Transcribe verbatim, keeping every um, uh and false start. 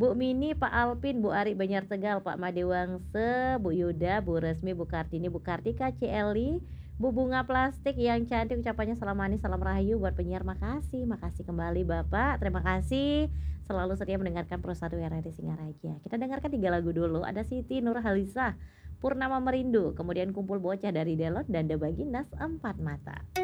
Bu Mini, Pak Alpin, Bu Ari Banjar Tegal, Pak Madewangse, Bu Yuda, Bu Resmi, Bu Kartini, Bu Kartika, Cieli, Bu Bunga Plastik yang cantik ucapannya salam manis, salam rahayu buat penyiar. Makasih, makasih kembali Bapak. Terima kasih selalu setia mendengarkan Pro satu R R I Singaraja. Kita dengarkan tiga lagu dulu. Ada Siti Nurhalisah, Purnama Merindu, kemudian Kumpul Bocah dari Delon dan The Bagindas Empat Mata.